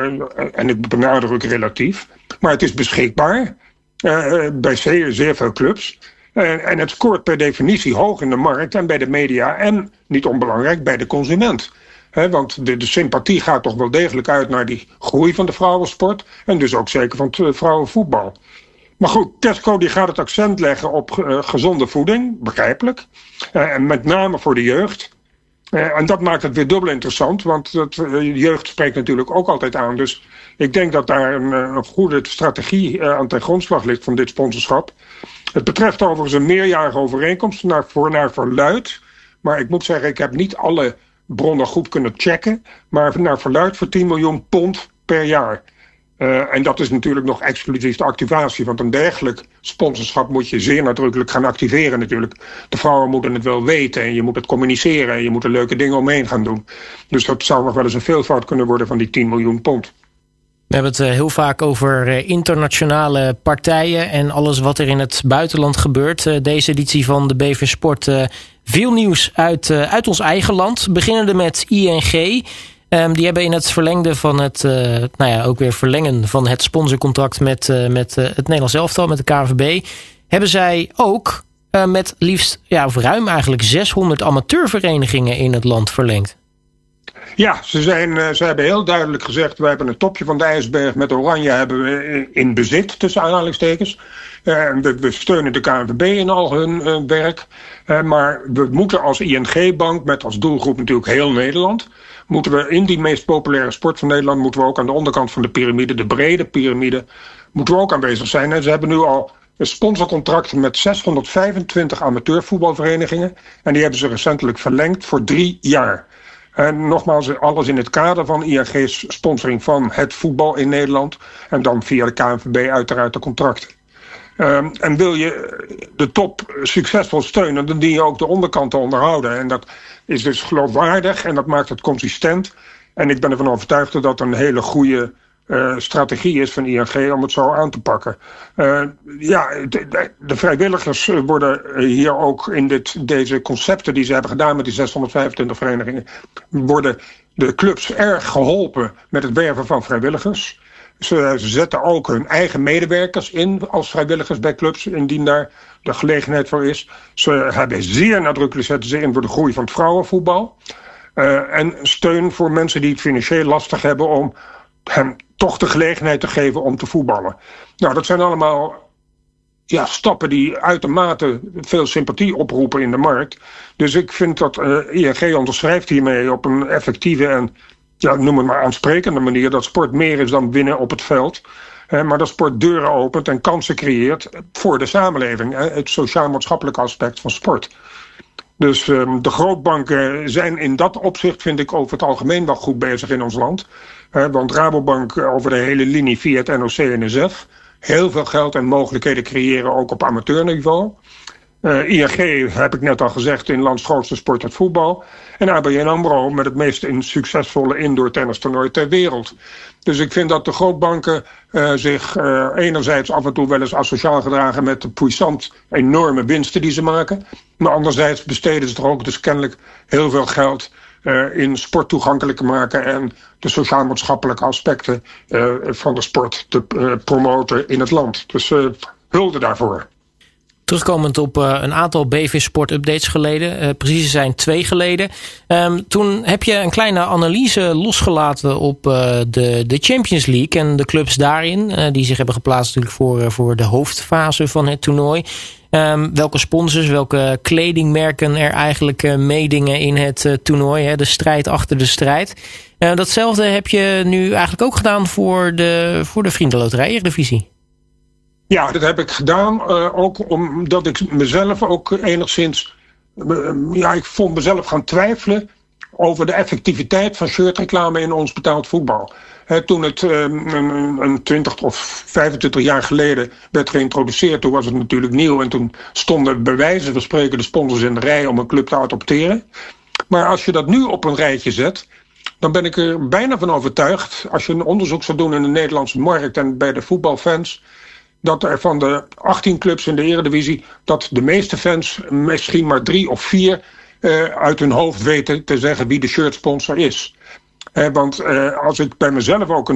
en ik benadruk relatief, maar het is beschikbaar bij zeer veel clubs. En het scoort per definitie hoog in de markt en bij de media en, niet onbelangrijk, bij de consument. Want de sympathie gaat toch wel degelijk uit naar die groei van de vrouwensport en dus ook zeker van het vrouwenvoetbal. Maar goed, Tesco die gaat het accent leggen op gezonde voeding, begrijpelijk. En met name voor de jeugd. En dat maakt het weer dubbel interessant, want de jeugd spreekt natuurlijk ook altijd aan. Dus ik denk dat daar een goede strategie aan ten grondslag ligt van dit sponsorschap. Het betreft overigens een meerjarige overeenkomst naar verluidt. Maar ik moet zeggen, ik heb niet alle bronnen goed kunnen checken. Maar naar verluidt voor 10 miljoen pond per jaar. En dat is natuurlijk nog exclusief de activatie. Want een dergelijk sponsorschap moet je zeer nadrukkelijk gaan activeren natuurlijk. De vrouwen moeten het wel weten en je moet het communiceren. En je moet er leuke dingen omheen gaan doen. Dus dat zou nog wel eens een veelvoud kunnen worden van die 10 miljoen pond. We hebben het heel vaak over internationale partijen en alles wat er in het buitenland gebeurt. Deze editie van de BV Sport veel nieuws uit ons eigen land. Beginnende met ING. Die hebben in het verlengde van het ook weer verlengen van het sponsorcontract met het Nederlands elftal, met de KNVB, hebben zij ook met liefst ruim eigenlijk 600 amateurverenigingen in het land verlengd. Ja, ze hebben heel duidelijk gezegd, wij hebben een topje van de ijsberg met Oranje hebben we in bezit, tussen aanhalingstekens. We steunen de KNVB in al hun werk. Maar we moeten als ING-bank, met als doelgroep natuurlijk heel Nederland, moeten we in die meest populaire sport van Nederland, moeten we ook aan de onderkant van de piramide, de brede piramide, moeten we ook aanwezig zijn. En ze hebben nu al een sponsorcontract met 625 amateurvoetbalverenigingen. En die hebben ze recentelijk verlengd voor 3 jaar. En nogmaals, alles in het kader van ING's sponsoring van het voetbal in Nederland. En dan via de KNVB uiteraard de contracten. En wil je de top succesvol steunen, dan dien je ook de onderkant te onderhouden. En dat is dus geloofwaardig en dat maakt het consistent. En ik ben ervan overtuigd dat dat een hele goede strategie is van ING om het zo aan te pakken. De vrijwilligers worden hier ook in deze concepten die ze hebben gedaan met die 625 verenigingen, worden de clubs erg geholpen met het werven van vrijwilligers. Ze zetten ook hun eigen medewerkers in als vrijwilligers bij clubs, indien daar de gelegenheid voor is. Ze hebben zeer nadrukkelijk zetten ze in voor de groei van het vrouwenvoetbal. En steun voor mensen die het financieel lastig hebben om hem toch de gelegenheid te geven om te voetballen. Nou, dat zijn allemaal stappen die uitermate veel sympathie oproepen in de markt. Dus ik vind dat ING onderschrijft hiermee op een effectieve en noem het maar aansprekende manier dat sport meer is dan winnen op het veld. Maar dat sport deuren opent en kansen creëert voor de samenleving. Het sociaal-maatschappelijke aspect van sport. Dus de grootbanken zijn in dat opzicht, vind ik, over het algemeen wel goed bezig in ons land. Want Rabobank over de hele linie via het NOC-NSF heel veel geld en mogelijkheden creëren, ook op amateurniveau. ING, heb ik net al gezegd, in lands grootste sport het voetbal. En ABN AMRO met het meest succesvolle indoor tennistoernooi ter wereld. Dus ik vind dat de grootbanken zich enerzijds af en toe wel eens asociaal gedragen met de puissant enorme winsten die ze maken. Maar anderzijds besteden ze toch ook dus kennelijk heel veel geld in sport toegankelijk maken en de sociaal-maatschappelijke aspecten van de sport te promoten in het land. Dus hulde daarvoor. Terugkomend op een aantal BV Sport updates geleden, precies zijn 2 geleden. Toen heb je een kleine analyse losgelaten op de Champions League en de clubs daarin, die zich hebben geplaatst natuurlijk voor de hoofdfase van het toernooi. Welke sponsors, welke kledingmerken er eigenlijk meedingen in het toernooi, de strijd achter de strijd. Datzelfde heb je nu eigenlijk ook gedaan voor de Vriendenloterij Eredivisie. Ja, dat heb ik gedaan, ook omdat ik mezelf ook enigszins, ik vond mezelf gaan twijfelen over de effectiviteit van shirtreclame in ons betaald voetbal. Toen het een 20 of 25 jaar geleden werd geïntroduceerd, toen was het natuurlijk nieuw en toen stonden bij wijze van spreken de sponsors in de rij om een club te adopteren. Maar als je dat nu op een rijtje zet, dan ben ik er bijna van overtuigd, als je een onderzoek zou doen in de Nederlandse markt en bij de voetbalfans, dat er van de 18 clubs in de Eredivisie, dat de meeste fans misschien maar 3 of 4 uit hun hoofd weten te zeggen wie de shirtsponsor is. Want als ik bij mezelf ook